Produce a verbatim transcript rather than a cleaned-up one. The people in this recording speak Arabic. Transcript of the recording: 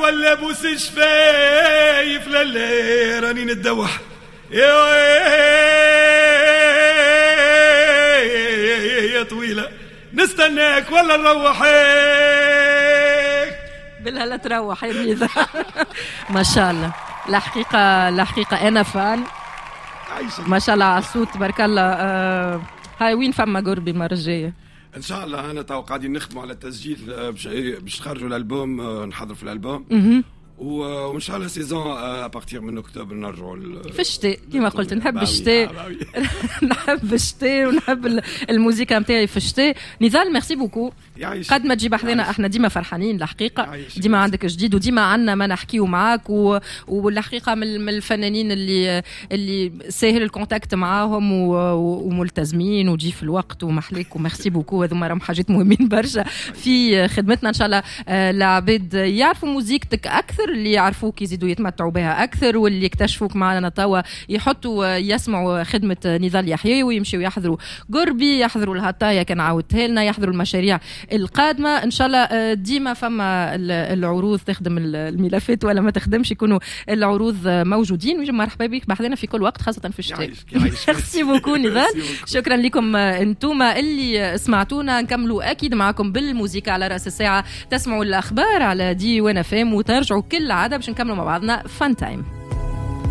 ولا بوس شفايف للي راني ندوح يا يا طويلة نستناك ولا نروحك بالله لا تروح يا ميزة. ما شاء الله الحقيقة الحقيقة أنا فان ما شاء الله على الصوت تبارك الله. آه هاي وين فما قربي مرة الجاية ان شاء الله. انا تو قاعدين نخدموا على التسجيل باش نخرجوا الالبوم نحضر في الالبوم وان شاء الله سيزون ابارتير من اكتوبر نرجعوا في الشتاء كما قلت. نحب الشتاء نحب الشتاء ونحب الموسيقى نتاعي في الشتاء. نضال ميرسي بوكو قد ما تجيب حذنا احنا ديما فرحانين الحقيقه ديما عندك جديد وديما عندنا ما نحكيو معاك و... والحقيقه من الفنانين اللي اللي ساهل الكونتاكت معاهم و... وملتزمين وتجي في الوقت ومحليك وميرسي بوكو. هذوما راهم حاجات مهمين برشا في خدمتنا. ان شاء الله العباد يعرفوا موزيكتك اكثر اللي يعرفوك يزيدوا يتمتعوا بها اكثر واللي يكتشفوك معنا توا يحطوا يسمعوا خدمه نضال يحيى ويمشيوا يحضروا قربي يحضروا الهطايا كان عاودتها لنا يحضروا المشاريع القادمه ان شاء الله. ديما فما العروض تخدم الملفات ولا ما تخدمش يكونوا العروض موجودين. مرحبا بك بحضنا في كل وقت خاصه في الشتاء. ميرسي بوكو نضال. شكرا لكم انتم اللي سمعتونا. نكملوا اكيد معكم بالموسيقى على راس الساعه. تسمعوا الاخبار على دي وانا فام وترجعوا كل عاده باش نكملوا مع بعضنا فان تايم.